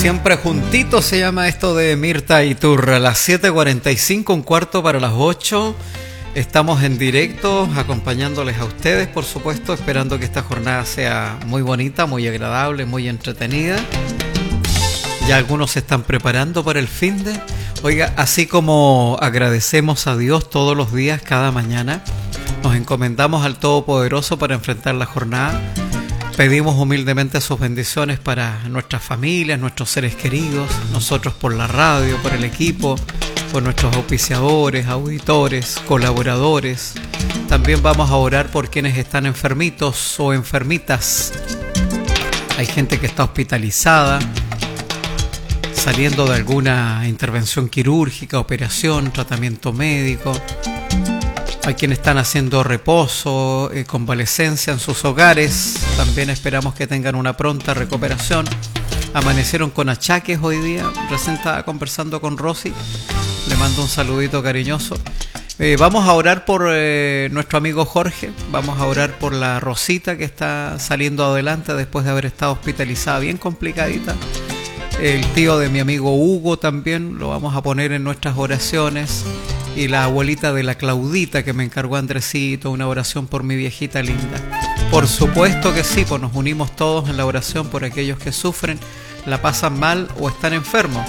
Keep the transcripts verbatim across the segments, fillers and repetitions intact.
Siempre juntitos se llama esto de Mirta y Turra. Las siete cuarenta y cinco, un cuarto para las ocho. Estamos en directo acompañándoles a ustedes, por supuesto, esperando que esta jornada sea muy bonita, muy agradable, muy entretenida. Ya algunos se están preparando para el finde. Oiga, así como agradecemos a Dios todos los días, cada mañana, nos encomendamos al Todopoderoso para enfrentar la jornada. Pedimos humildemente sus bendiciones para nuestras familias, nuestros seres queridos, nosotros por la radio, por el equipo, por nuestros auspiciadores, auditores, colaboradores. También vamos a orar por quienes están enfermitos o enfermitas. Hay gente que está hospitalizada, saliendo de alguna intervención quirúrgica, operación, tratamiento médico. Hay quienes están haciendo reposo, eh, convalescencia en sus hogares. También esperamos que tengan una pronta recuperación. Amanecieron con achaques hoy día. Recién estaba conversando con Rosy. Le mando un saludito cariñoso. Eh, vamos a orar por eh, nuestro amigo Jorge. Vamos a orar por la Rosita que está saliendo adelante después de haber estado hospitalizada, bien complicadita. El tío de mi amigo Hugo también lo vamos a poner en nuestras oraciones. Y la abuelita de la Claudita que me encargó Andresito, una oración por mi viejita linda. Por supuesto que sí, pues nos unimos todos en la oración por aquellos que sufren, la pasan mal o están enfermos.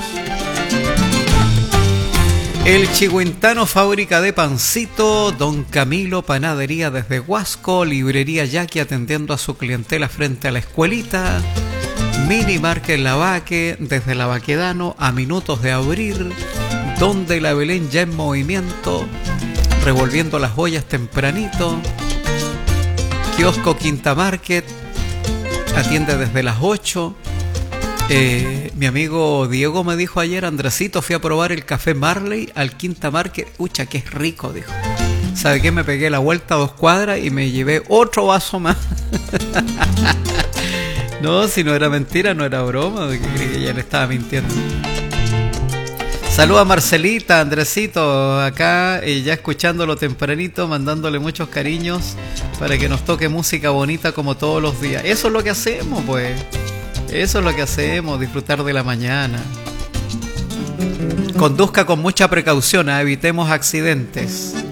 El Chihuintano, fábrica de pancito, Don Camilo, panadería desde Huasco, librería Yaqui atendiendo a su clientela frente a la escuelita, Mini Market Lavaque, desde la Baquedano a minutos de abrir, donde la Belén ya en movimiento, revolviendo las ollas tempranito. Kiosco Quinta Market, atiende desde las ocho. Eh, mi amigo Diego me dijo ayer, Andresito, fui a probar el café Marley al Quinta Market. Ucha, que es rico, dijo. ¿Sabe qué? Me pegué la vuelta a dos cuadras y me llevé otro vaso más. No, si no era mentira, no era broma, de que creí que ella le estaba mintiendo. Saluda a Marcelita, Andresito, acá eh, ya escuchándolo tempranito, mandándole muchos cariños para que nos toque música bonita como todos los días. Eso es lo que hacemos, pues. Eso es lo que hacemos, disfrutar de la mañana. Conduzca con mucha precaución, ¿eh? Evitemos accidentes.